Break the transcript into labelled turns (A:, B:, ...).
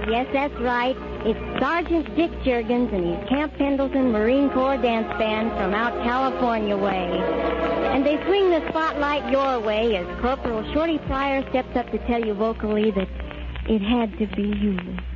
A: Yes, that's right. It's Sergeant Dick Juergens and his Camp Pendleton Marine Corps Dance Band from out California way. And they swing the spotlight your way as Corporal Shorty Pryor steps up to tell you vocally that it had to be you.